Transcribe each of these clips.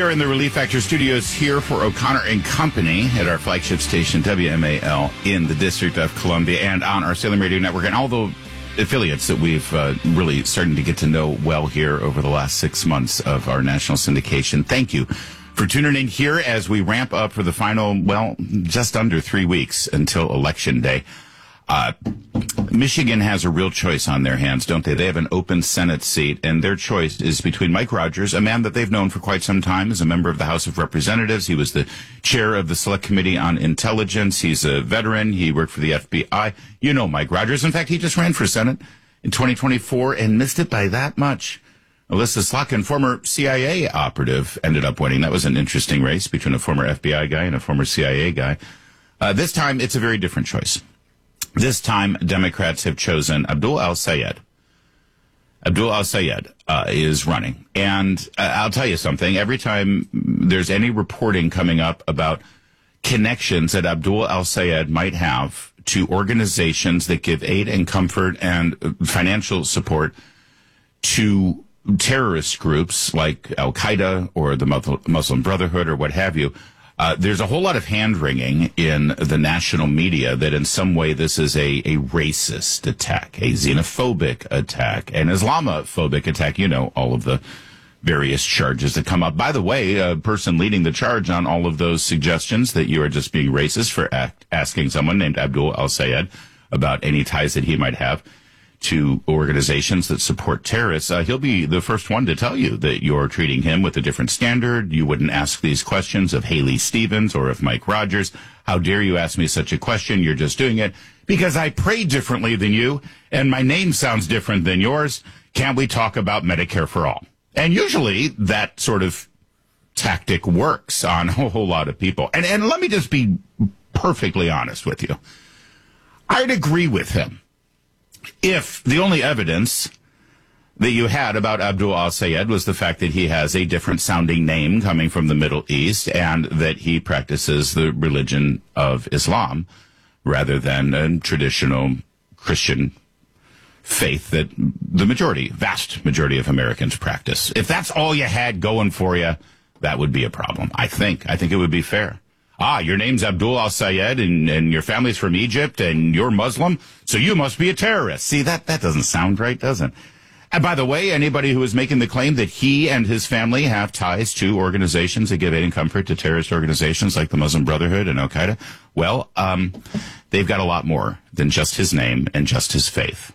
are in the Relief Factor studios here for O'Connor and Company at our flagship station, WMAL, in the District of Columbia, and on our Salem Radio Network, and all the affiliates that we've really starting to get to know well here over the last 6 months of our national syndication. Thank you for tuning in here as we ramp up for the final, well, just under 3 weeks until Election Day. Michigan has a real choice on their hands, don't they? They have an open Senate seat, and their choice is between Mike Rogers, a man that they've known for quite some time as a member of the House of Representatives. He was the chair of the Select Committee on Intelligence. He's a veteran. He worked for the FBI. You know Mike Rogers. In fact, he just ran for Senate in 2024 and missed it by that much. Alyssa Slotkin, former CIA operative, ended up winning. That was an interesting race between a former FBI guy and a former CIA guy. This time, it's a very different choice. This time, Democrats have chosen Abdul al-Sayed. Abdul al-Sayed is running. And I'll tell you something. Every time there's any reporting coming up about connections that Abdul al-Sayed might have to organizations that give aid and comfort and financial support to terrorist groups like Al-Qaeda or the Muslim Brotherhood or what have you, there's a whole lot of hand-wringing in the national media that in some way this is a racist attack, a xenophobic attack, an Islamophobic attack. You know, all of the various charges that come up. By the way, a person leading the charge on all of those suggestions that you are just being racist for asking someone named Abdul al-Sayed about any ties that he might have to organizations that support terrorists, he'll be the first one to tell you that you're treating him with a different standard. You wouldn't ask these questions of Haley Stevens or of Mike Rogers. How dare you ask me such a question? You're just doing it because I pray differently than you, and my name sounds different than yours. Can't we talk about Medicare for all? And usually that sort of tactic works on a whole lot of people. And let me just be perfectly honest with you. I'd agree with him if the only evidence that you had about Abdul al-Sayed was the fact that he has a different sounding name coming from the Middle East and that he practices the religion of Islam rather than a traditional Christian faith that the vast majority of Americans practice. If that's all you had going for you, that would be a problem. I think it would be fair. Your name's Abdul al-Sayed and your family's from Egypt and you're Muslim, so you must be a terrorist. See, that doesn't sound right, does it? And by the way, anybody who is making the claim that he and his family have ties to organizations that give aid and comfort to terrorist organizations like the Muslim Brotherhood and Al-Qaeda, well, they've got a lot more than just his name and just his faith.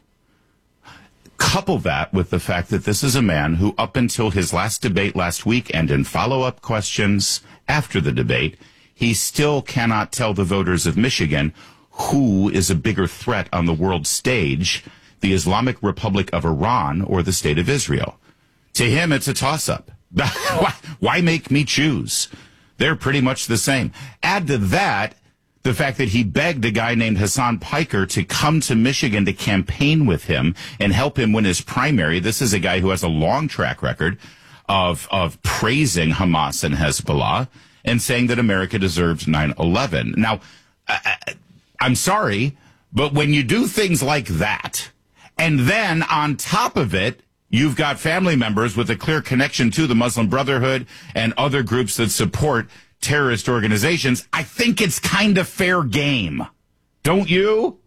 Couple that with the fact that this is a man who, up until his last debate last week and in follow-up questions after the debate, he still cannot tell the voters of Michigan who is a bigger threat on the world stage, the Islamic Republic of Iran or the State of Israel. To him, it's a toss-up. Why make me choose? They're pretty much the same. Add to that the fact that he begged a guy named Hassan Piker to come to Michigan to campaign with him and help him win his primary. This is a guy who has a long track record of praising Hamas and Hezbollah and saying that America deserves 9/11. Now, I'm sorry, but when you do things like that, and then on top of it, you've got family members with a clear connection to the Muslim Brotherhood and other groups that support terrorist organizations, I think it's kind of fair game. Don't you?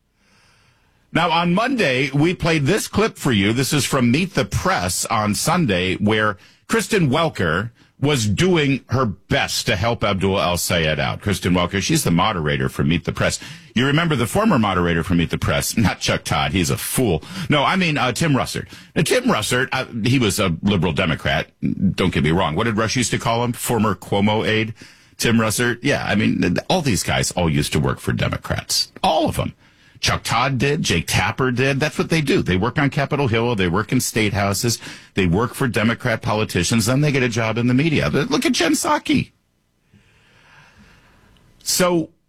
Now, on Monday, we played this clip for you. This is from Meet the Press on Sunday, where Kristen Welker was doing her best to help Abdul al-Sayed out. Kristen Welker, she's the moderator for Meet the Press. You remember the former moderator for Meet the Press, not Chuck Todd. He's a fool. No, I mean Tim Russert. Now, Tim Russert, he was a liberal Democrat. Don't get me wrong. What did Rush used to call him? Former Cuomo aide? Tim Russert? Yeah, I mean, all these guys all used to work for Democrats. All of them. Chuck Todd did. Jake Tapper did. That's what they do. They work on Capitol Hill. They work in state houses. They work for Democrat politicians. Then they get a job in the media. Look at Jen Psaki. So